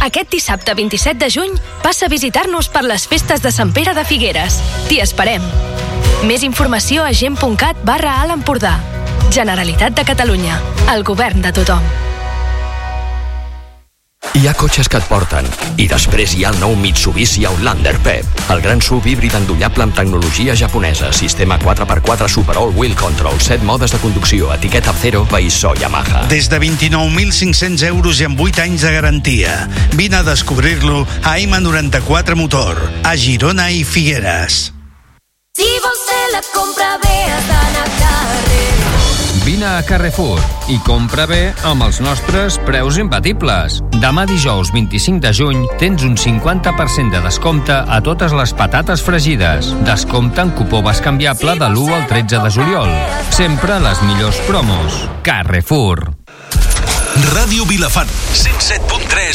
Aquest dissabte 27 de juny passa a visitar-nos per les festes de Sant Pere de Figueres. T'hi esperem. Més informació a gent.cat/Alt Empordà. Generalitat de Catalunya. El govern de tothom. Hi ha cotxes que et porten. I després hi ha el nou Mitsubishi Outlander PHEV. El gran SUV híbrid endollable amb tecnologia japonesa, sistema 4x4 Super All-Wheel Control, 7 modes de conducció, etiqueta Zero, Veissó, Yamaha. Des de 29.500 euros i amb 8 anys de garantia. Vine a descobrir-lo a M94 Motor, a Girona i Figueres. Si vols fer la compra bé, has d'anar a Carrer. Vine a Carrefour i compra bé amb els nostres preus imbatibles. Demà dijous 25 de juny tens un 50% de descompte a totes les patates fregides. Descompte en cupó bescanviable de l'1 al 13 de juliol. Sempre les millors promos. Carrefour. Ràdio Vilafant, 107.3